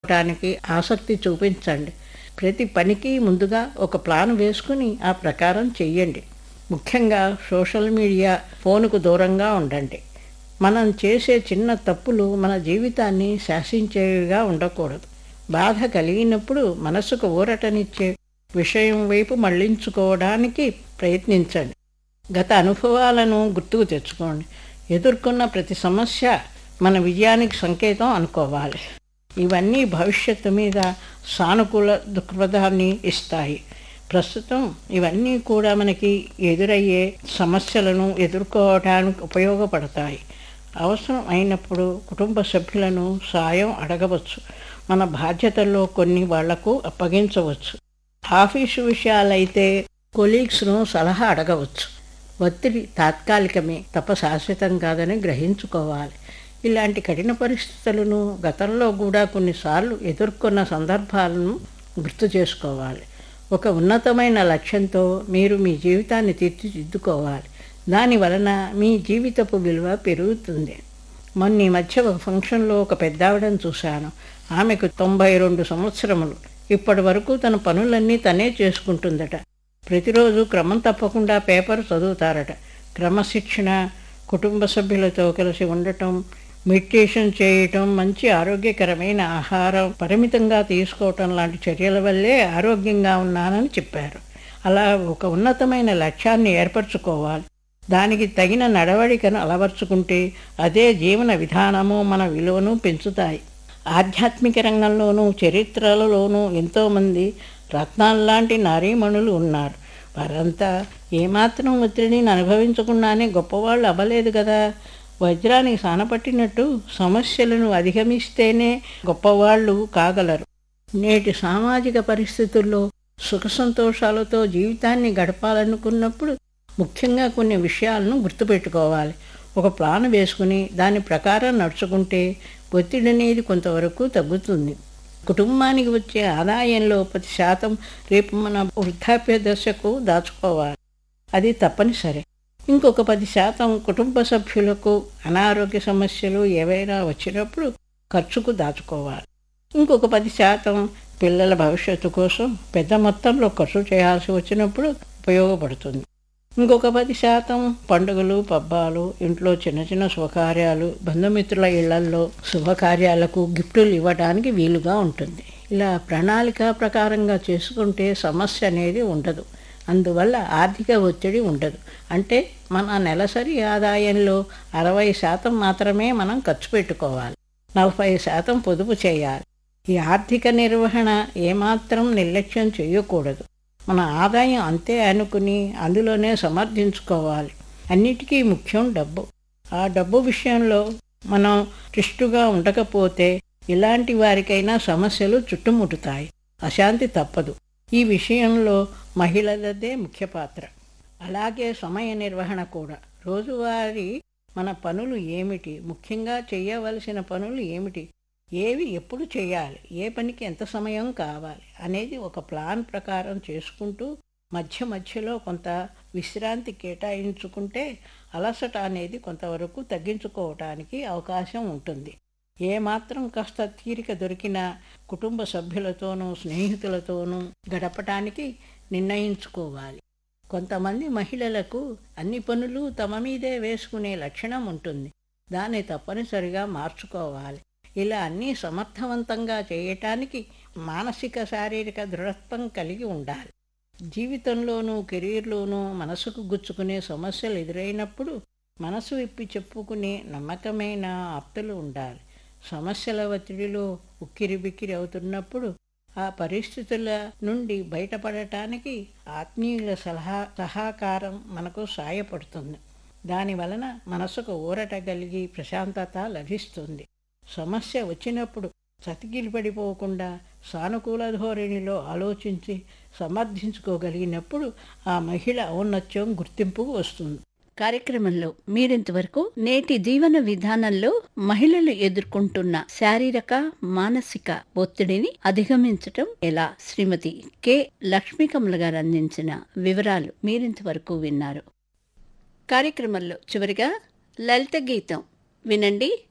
చేసుకోవటానికి ఆసక్తి చూపించండి. ప్రతి పనికి ముందుగా ఒక ప్లాన్ వేసుకుని ఆ ప్రకారం చెయ్యండి. ముఖ్యంగా సోషల్ మీడియా, ఫోనుకు దూరంగా ఉండండి. మనం చేసే చిన్న తప్పులు మన జీవితాన్ని శాసించేవిగా ఉండకూడదు. బాధ కలిగినప్పుడు మనసుకు ఊరటనిచ్చే విషయం వైపు మళ్లించుకోవడానికి ప్రయత్నించండి. గత అనుభవాలను గుర్తుకు తెచ్చుకోండి. ఎదుర్కొన్న ప్రతి సమస్య మన విజయానికి సంకేతం అనుకోవాలి. ఇవన్నీ భవిష్యత్తు మీద సానుకూల దృక్పథాన్ని ఇస్తాయి. ప్రస్తుతం ఇవన్నీ కూడా మనకి ఎదురయ్యే సమస్యలను ఎదుర్కోవడానికి ఉపయోగపడతాయి. అవసరం అయినప్పుడు కుటుంబ సభ్యులను సాయం అడగవచ్చు. మన బాధ్యతల్లో కొన్ని వాళ్లకు అప్పగించవచ్చు. ఆఫీసు విషయాలైతే కొలీగ్స్ను సలహా అడగవచ్చు. ఒత్తిడి తాత్కాలికమే తప్ప శాశ్వతం కాదని గ్రహించుకోవాలి. ఇలాంటి కఠిన పరిస్థితులను గతంలో కూడా కొన్నిసార్లు ఎదుర్కొన్న సందర్భాలను గుర్తు చేసుకోవాలి. ఒక ఉన్నతమైన లక్ష్యంతో మీరు మీ జీవితాన్ని తీర్చిదిద్దుకోవాలి. దాని వలన మీ జీవితపు విలువ పెరుగుతుంది. మొన్న ఈ మధ్య ఒక ఫంక్షన్లో ఒక పెద్దావిడను చూశాను. ఆమెకు 92 సంవత్సరములు. ఇప్పటి వరకు తన పనులన్నీ తనే చేసుకుంటుందట. ప్రతిరోజు క్రమం తప్పకుండా పేపర్ చదువుతారట. క్రమశిక్షణ, కుటుంబ సభ్యులతో కలిసి ఉండటం, మెడిటేషన్ చేయటం, మంచి ఆరోగ్యకరమైన ఆహారం పరిమితంగా తీసుకోవటం లాంటి చర్యల వల్లే ఆరోగ్యంగా ఉన్నానని చెప్పారు. అలా ఒక ఉన్నతమైన లక్ష్యాన్ని ఏర్పరచుకోవాలి. దానికి తగిన నడవడికను అలవర్చుకుంటే అదే జీవన విధానము మన విలువను పెంచుతాయి. ఆధ్యాత్మిక రంగంలోనూ చరిత్రలలోనూ ఎంతోమంది రత్నాల్లాంటి నారీమణులు ఉన్నారు. వారంతా ఏమాత్రం ఒత్తిడిని అనుభవించకుండానే గొప్పవాళ్ళు అవ్వలేదు కదా. వజ్రానికి సానపట్టినట్టు సమస్యలను అధిగమిస్తేనే గొప్పవాళ్ళు కాగలరు. నేటి సామాజిక పరిస్థితుల్లో సుఖ సంతోషాలతో జీవితాన్ని గడపాలనుకున్నప్పుడు ముఖ్యంగా కొన్ని విషయాలను గుర్తుపెట్టుకోవాలి. ఒక ప్లాన్ వేసుకుని దాని ప్రకారం నడుచుకుంటే ఒత్తిడి అనేది కొంతవరకు తగ్గుతుంది. కుటుంబానికి వచ్చే ఆదాయంలో 10% రేపు మన వృద్ధాప్య దశకు దాచుకోవాలి. అది తప్పనిసరి. ఇంకొక 10% కుటుంబ సభ్యులకు అనారోగ్య సమస్యలు ఏవైనా వచ్చినప్పుడు ఖర్చుకు దాచుకోవాలి. ఇంకొక 10% పిల్లల భవిష్యత్తు కోసం పెద్ద మొత్తంలో ఖర్చు చేయాల్సి వచ్చినప్పుడు ఉపయోగపడుతుంది. ఇంకొక 10% పండుగలు, పబ్బాలు, ఇంట్లో చిన్న చిన్న శుభకార్యాలు, బంధుమిత్రుల ఇళ్లల్లో శుభకార్యాలకు గిఫ్టులు ఇవ్వడానికి వీలుగా ఉంటుంది. ఇలా ప్రణాళిక ప్రకారంగా చేసుకుంటే సమస్య అనేది ఉండదు. అందువల్ల ఆర్థిక ఒత్తిడి ఉండదు. అంటే మన నెలసరి ఆదాయంలో 60% మాత్రమే మనం ఖర్చు పెట్టుకోవాలి. 40% పొదుపు చేయాలి. ఈ ఆర్థిక నిర్వహణ ఏమాత్రం నిర్లక్ష్యం చేయకూడదు. మన ఆదాయం అంతే అనుకుని అందులోనే సమర్థించుకోవాలి. అన్నిటికీ ముఖ్యం డబ్బు. ఆ డబ్బు విషయంలో మనం నిష్ఠగా ఉండకపోతే ఇలాంటి వారికైనా సమస్యలు చుట్టుముట్టుతాయి. అశాంతి తప్పదు. ఈ విషయంలో మహిళలదే ముఖ్య పాత్ర. అలాగే సమయ నిర్వహణ కూడా. రోజువారీ మన పనులు ఏమిటి, ముఖ్యంగా చేయవలసిన పనులు ఏమిటి, ఏవి ఎప్పుడు చేయాలి, ఏ పనికి ఎంత సమయం కావాలి అనేది ఒక ప్లాన్ ప్రకారం చేసుకుంటూ మధ్య మధ్యలో కొంత విశ్రాంతి కేటాయించుకుంటే అలసట అనేది కొంతవరకు తగ్గించుకోవటానికి అవకాశం ఉంటుంది. ఏమాత్రం కాస్త తీరిక దొరికినా కుటుంబ సభ్యులతోనూ స్నేహితులతోనూ గడపటానికి నిర్ణయించుకోవాలి. కొంతమంది మహిళలకు అన్ని పనులు తమ మీదే వేసుకునే లక్షణం ఉంటుంది. దాన్ని తప్పనిసరిగా మార్చుకోవాలి. ఇలా అన్నీ సమర్థవంతంగా చేయటానికి మానసిక శారీరక దృఢత్వం కలిగి ఉండాలి. జీవితంలోనూ కెరీర్లోనూ మనసుకు గుచ్చుకునే సమస్యలు ఎదురైనప్పుడు మనసు విప్పి చెప్పుకునే నమ్మకమైన ఆప్తులు ఉండాలి. సమస్యల ఒత్తిడిలో ఉక్కిరిబిక్కిరి అవుతున్నప్పుడు ఆ పరిస్థితుల నుండి బయటపడటానికి ఆత్మీయుల సహకారం మనకు సాయపడుతుంది. దానివలన మనసుకు ఊరట కలిగి ప్రశాంతత లభిస్తుంది. సమస్య వచ్చినప్పుడు చతికిలపడిపోకుండా సానుకూల ధోరణిలో ఆలోచించి సమర్థించుకోగలిగినప్పుడు ఆ మహిళ ఔన్నత్యం గుర్తింపుకు వస్తుంది. కార్యక్రమంలో మీరింతవరకు నేటి జీవన విధానంలో మహిళలు ఎదుర్కొంటున్న శారీరక మానసిక ఒత్తిడిని అధిగమించటం ఎలా, శ్రీమతి కె లక్ష్మీకమల గారు అందించిన వివరాలు మీరింతవరకు విన్నారు. కార్యక్రమంలో చివరిగా లలిత గీతం వినండి.